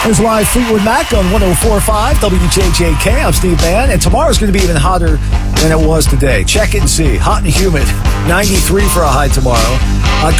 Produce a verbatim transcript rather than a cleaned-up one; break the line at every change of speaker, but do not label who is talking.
There's live Fleetwood Mac on one oh four point five W J J K. I'm Steve Mann, and tomorrow's going to be even hotter than it was today. Check it and see. Hot and humid. ninety-three for a high tomorrow. Uh,